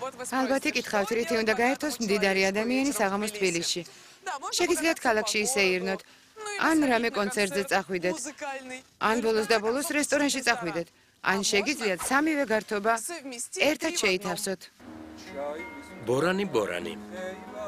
ალბათ იკითხავთ, რითი უნდა გაერთოს მდიდარი ადამიანი საღამოს თბილისში. შეგიძლიათ ქალაქში ისეირნოთ, ან რამე კონცერტზე წახვიდეთ, ან ბოლოს და ბოლოს რესტორანში წახვიდეთ, ან შეგიძლიათ სამივე გართობა ერთად შეითავსოთ. ბორანი.